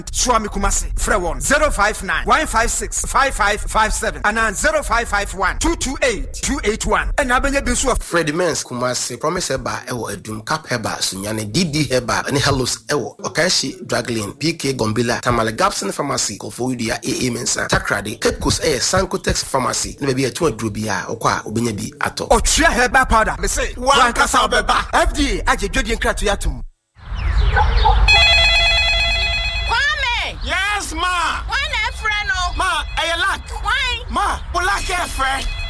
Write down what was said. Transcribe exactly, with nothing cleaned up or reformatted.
Swami Kumasi, Frewon, zero five nine, one five six, five five five seven, and zero five five one, two two eight, two eight one. And Abenya Bisu of Freddie Mens Kumasi, Promise Heba, Ewo Edum, Cap Heba, Sunyane, D D Heba, and Hellos, Ewo, Okashi, Draglin, P K Gombila, Tamale Gapson Pharmacy, Kofodia, A A Mensa, Takrade, Kepkus Air, Sankotex Pharmacy, maybe a two drubia, Okwa, Ubenyabi, Ato. Or Chia Heba powder, me say, one Casa Beba, F D A, Aji Judian Kratuatum. Yes, ma. Why not, friend? Ma, I lack. Why? Ma, well, I can't, friend.